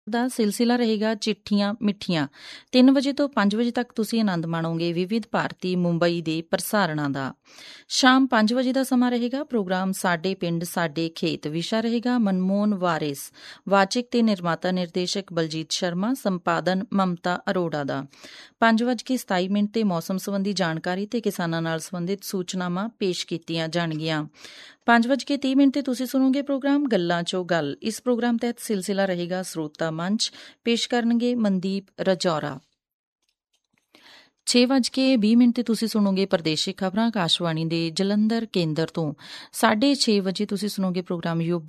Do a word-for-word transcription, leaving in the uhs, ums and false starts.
ਦਾ ਸਿਲਸਿਲਾ ਰਹੇਗਾ ਚਿੱਠੀਆਂ ਮਿੱਠੀਆਂ। ਤਿੰਨ ਵਜੇ ਤੋਂ ਪੰਜ ਵਜੇ ਤੱਕ ਤੁਸੀਂ ਆਨੰਦ ਮਾਣੋਗੇ ਵਿਵਿਧ ਭਾਰਤੀ ਮੁੰਬਈ ਦੇ ਪ੍ਰਸਾਰਣਾਂ ਦਾ। ਸ਼ਾਮ ਪੰਜ ਵਜੇ ਦਾ ਸਮਾਂ ਰਹੇਗਾ ਪ੍ਰੋਗਰਾਮ ਸਾਡੇ ਪਿੰਡ ਸਾਡੇ ਖੇਤ। ਵਿਸ਼ਾ ਰਹੇਗਾ ਮਨਮੋਹਨ ਵਾਰਿਸ। ਵਾਚਕ ਤੇ ਨਿਰਮਾਤਾ ਨਿਰਦੇਸ਼ਕ ਬਲਜੀਤ ਸ਼ਰਮਾ, ਸੰਪਾਦਨ ਮਮਤਾ ਅਰੋੜਾ ਦਾ। ਪੰਜ ਵੱਜ ਕੇ ਸਤਾਈ ਮਿੰਟ ਤੇ ਮੌਸਮ ਸੰਬੰਧੀ ਜਾਣਕਾਰੀ ਤੇ ਕਿਸਾਨਾਂ ਨਾਲ ਸੰਬੰਧਿਤ ਸੂਚਨਾਵਾਂ ਪੇਸ਼ ਕੀਤੀਆਂ ਜਾਣਗੀਆਂ। ਪੰਜ ਵੱਜ ਕੇ ਤੀਹ ਮਿੰਟ ਤੇ ਤੁਸੀਂ ਸੁਣੋਗੇ ਪ੍ਰੋਗਰਾਮ ਗੱਲਾਂ ਚੋਂ ਗੱਲ। ਇਸ ਪ੍ਰੋਗਰਾਮ ਤਹਿਤ ਸਿਲਸਿਲਾ ਰਹੇਗਾ ਸਰੋਤਾ ਮੰਚ। ਪੇਸ਼ ਕਰਨਗੇ ਮਨਦੀਪ ਰਜੌਰਾ। ਛੇ ਵੱਜ ਕੇ ਵੀਹ ਮਿੰਟ ਤੇ ਤੁਸੀਂ ਸੁਣੋਗੇ ਪ੍ਰਦੇਸ਼ਿਕ ਖਬਰਾਂ ਆਕਾਸ਼ਵਾਣੀ ਦੇ ਜਲੰਧਰ ਕੇਂਦਰ ਤੋਂ। ਸਾਢੇ ਛੇ ਵਜੇ ਤੁਸੀਂ ਸੁਣੋਗੇ ਪ੍ਰੋਗਰਾਮ ਯੁੱਬ